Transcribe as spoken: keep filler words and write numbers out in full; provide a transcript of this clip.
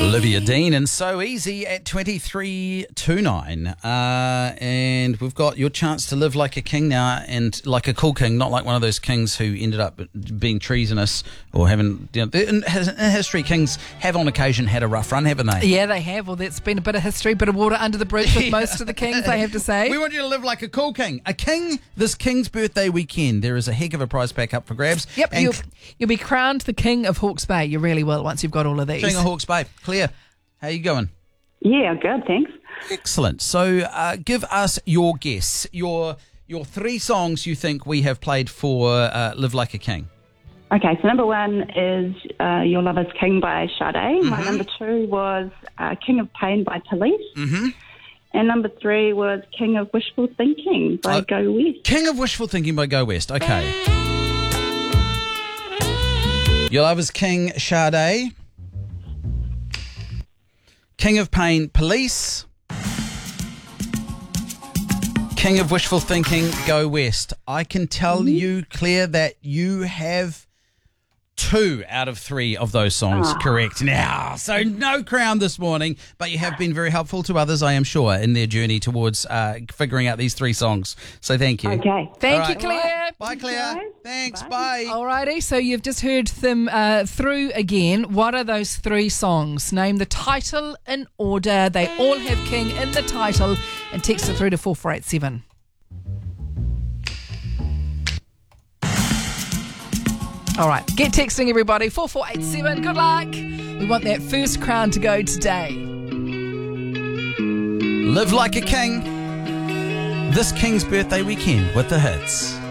Olivia Dean and So Easy at twenty-three to nine. Uh, and we've got your chance to live like a king now, and like a cool king, not like one of those kings who ended up being treasonous or having, you know, in, in history, kings have on occasion had a rough run, haven't they? Yeah, they have. Well, that's been a bit of history, bit of water under the bridge with most of the kings, I have to say. We want you to live like a cool king. A king this King's Birthday weekend. There is a heck of a prize pack up for grabs. Yep, and you'll, you'll be crowned the King of Hawke's Bay. You really will once you've got all of these. King of Hawke's Bay. Claire, how you going? Yeah, good, thanks. Excellent. So uh, give us your guess, your your three songs you think we have played for uh, Live Like a King. Okay, so number one is uh, Your Love is King by Sade. Mm-hmm. My number two was uh, King of Pain by Police. Mm-hmm. And number three was King of Wishful Thinking by Uh, Go West. King of Wishful Thinking by Go West. Okay. Your Love is King, Sade. King of Pain, Police. King of Wishful Thinking, Go West. I can tell mm-hmm. you, Claire, that you have two out of three of those songs oh. correct now. So no crown this morning, but you have been very helpful to others, I am sure, in their journey towards uh, figuring out these three songs. So thank you. Okay. Thank All you, right. Claire. Bye, Claire. Bye. Thanks. Bye. Bye. Alrighty, so you've just heard them uh, through again. What are those three songs? Name the title in order. They all have King in the title, and text it through to four four eight seven. All right, get texting, everybody. four four eight seven. Good luck. We want that first crown to go today. Live like a king. This King's Birthday weekend with the hits.